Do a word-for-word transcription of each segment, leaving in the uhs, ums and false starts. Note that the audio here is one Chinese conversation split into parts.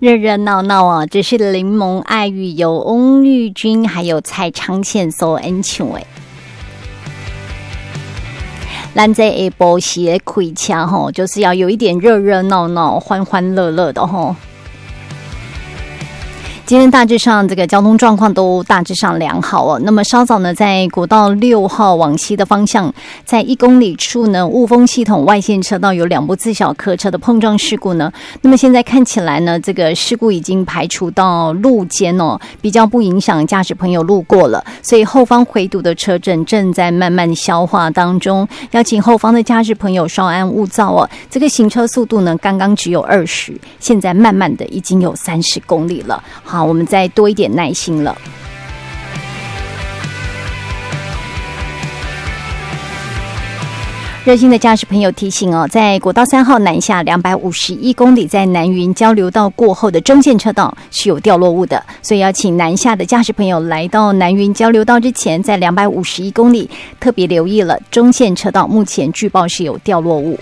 热热闹闹啊，这是柠檬爱玉由翁玉君还有蔡昌宪所演唱的。咱这下晡时的开车吼，就是要有一点热热闹闹、欢欢乐乐的吼。今天大致上这个交通状况都大致上良好哦。那么稍早呢，在国道六号往西的方向，在一公里处呢，雾峰系统外线车道有两部自小客车的碰撞事故呢。那么现在看起来呢，这个事故已经排除到路肩哦，比较不影响驾驶朋友路过了。所以后方回堵的车阵正在慢慢消化当中，要请后方的驾驶朋友稍安勿躁哦。这个行车速度呢，刚刚只有二十，现在慢慢的已经有三十公里了。好，我们再多一点耐心了。热心的驾驶朋友提醒哦，在国道三号南下两百五十一公里，在南云交流道过后的中线车道是有掉落物的，所以要请南下的驾驶朋友来到南云交流道之前，在两百五十一公里特别留意了中线车道，目前据报是有掉落物。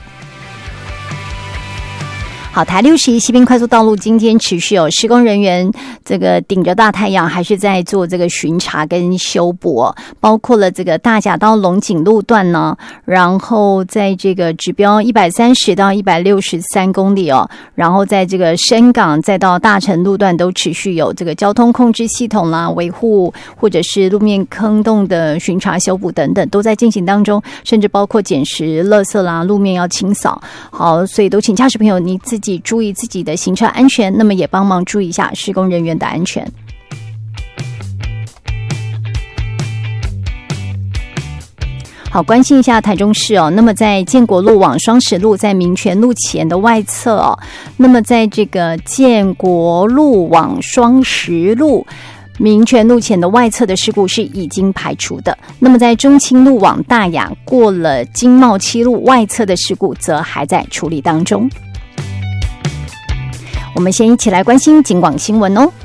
好，台六十一西滨快速道路今天持续有施工人员这个顶着大太阳还是在做这个巡查跟修补哦，包括了这个大甲到龙井路段呢，然后在这个指标一百三十到一百六十三公里哦，然后在这个深港再到大城路段都持续有这个交通控制系统啦维护，或者是路面坑洞的巡查修补等等都在进行当中，甚至包括捡拾垃圾啦，路面要清扫。好，所以都请驾驶朋友你自己自己注意自己的行车安全，那么也帮忙注意一下施工人员的安全。好，关心一下台中市哦。那么在建国路往双十路，在民权路前的外侧哦。那么在这个建国路往双十路。民权路前的外侧的事故是已经排除的，那么在中清路往大雅过了经贸七路外侧的事故则还在处理当中。我们先一起来关心警广新闻哦。